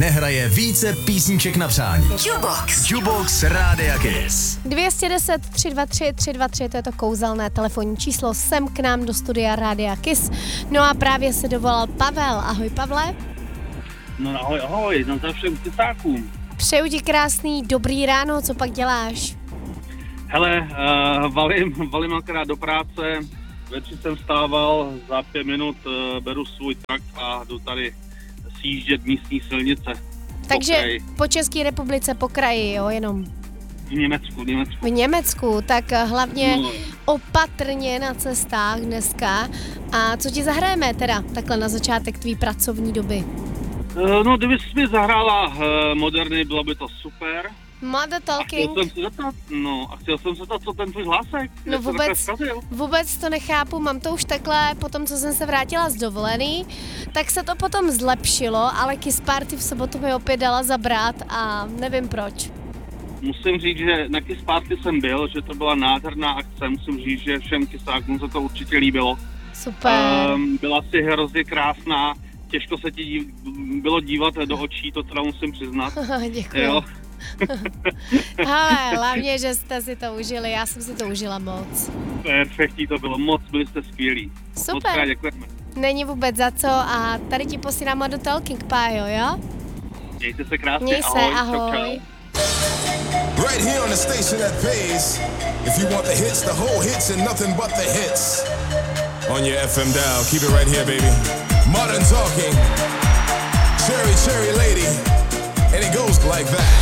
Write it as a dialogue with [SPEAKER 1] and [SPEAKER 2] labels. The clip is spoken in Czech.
[SPEAKER 1] nehraje více písniček na přání. Jukebox Rádia Kiss.
[SPEAKER 2] 210 323 323, to je to kouzelné telefonní číslo, sem k nám do studia Rádia Kiss. No a právě se dovolal Pavel. Ahoj, Pavle.
[SPEAKER 3] No ahoj, tam všem kysákům.
[SPEAKER 2] Přeju ti krásný dobrý ráno, co pak děláš?
[SPEAKER 3] Hele, valím akorát do práce, ve 3 jsem vstával, za 5 minut beru svůj trakt a jdu tady sjíždět místní silnice.
[SPEAKER 2] Takže po České republice po kraji, jo, jenom?
[SPEAKER 3] V Německu.
[SPEAKER 2] V Německu, tak hlavně opatrně na cestách dneska. A co ti zahrajeme teda takhle na začátek tvý pracovní doby?
[SPEAKER 3] No, kdyby jsi mi zahrála moderny, bylo by to super.
[SPEAKER 2] Mother Talking.
[SPEAKER 3] Chtěl jsem se zeptat, co ten tvůj hlásek?
[SPEAKER 2] No vůbec to nechápu, mám to už takhle, potom co jsem se vrátila z dovolený, tak se to potom zlepšilo, ale Kiss Party v sobotu mi opět dala zabrat a nevím proč.
[SPEAKER 3] Musím říct, že na Kiss Party jsem byl, že to byla nádherná akce, musím říct, že všem kysákům se to určitě líbilo.
[SPEAKER 2] Super.
[SPEAKER 3] Byla si hrozně krásná, těžko se ti bylo dívat do očí, to teda musím přiznat.
[SPEAKER 2] Děkuji.
[SPEAKER 3] Jo.
[SPEAKER 2] Hele, hlavně, že jste si to užili, já jsem si to užila moc.
[SPEAKER 3] Perfektní to bylo, moc byli jste skvělí.
[SPEAKER 2] Super.
[SPEAKER 3] Moc krát děkujeme.
[SPEAKER 2] Není vůbec za co a tady ti posílám Mother Talking, Pájo, jo?
[SPEAKER 3] Mějte se krásně,
[SPEAKER 2] Měj se, ahoj.
[SPEAKER 4] Right here on the station that pays. If you want the hits, the whole hits and nothing but the hits. On your FM dial, keep it right here, baby. Modern Talking, Cherry Lady, and it goes like that.